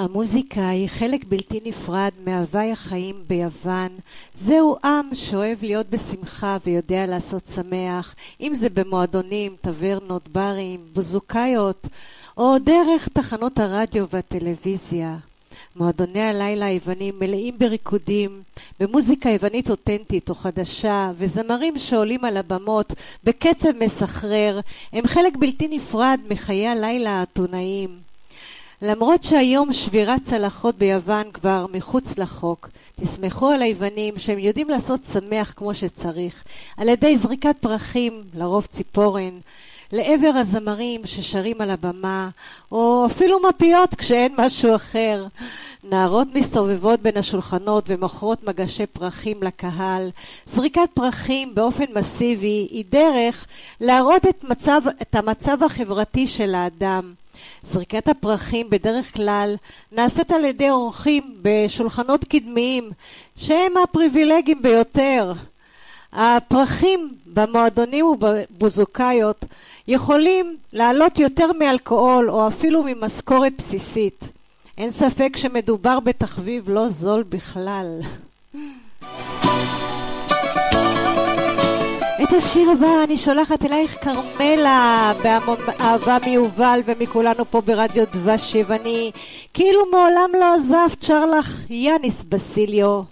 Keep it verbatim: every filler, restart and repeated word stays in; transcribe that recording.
המוזיקה היא חלק בלתי נפרד מהווי החיים ביוון. זהו עם שאוהב להיות בשמחה ויודע לעשות שמח, אם זה במועדונים, טברנות, ברים, בוזוקאיות, או דרך תחנות הרדיו והטלוויזיה. מועדוני הלילה היוונים מלאים בריקודים, במוזיקה יוונית אותנטית או חדשה, וזמרים שעולים על הבמות בקצב מסחרר, הם חלק בלתי נפרד מחיי הלילה האתונאיים. למרות שהיום שבירת צלחות ביוון כבר מחוץ לחוק, תסמכו על היוונים שהם יודעים לעשות שמח כמו שצריך, על ידי זריקת פרחים, לרוב ציפורן, לעבר הזמרים ששרים על הבמה, או אפילו מפיות כשאין משהו אחר. נערות מסתובבות בין השולחנות ומוכרות מגשי פרחים לקהל. זריקת פרחים באופן מסיבי היא דרך להראות את, מצב, את המצב החברתי של האדם. זריקת הפרחים בדרך כלל נעשית על ידי אורחים בשולחנות קדמיים שהם הפריבילגיים ביותר. הפרחים במועדונים ובבוזוקאיות יכולים לעלות יותר מאלכוהול או אפילו ממשכורת בסיסית. אין ספק שמדובר בתחביב לא זול בכלל. את השיר הבא אני שולחת אלייך קרמלה, באהבה מיובל ומכולנו פה ברדיו דבש יווני, כאילו מעולם לא עזבת, שר לך יאניס בסיליו.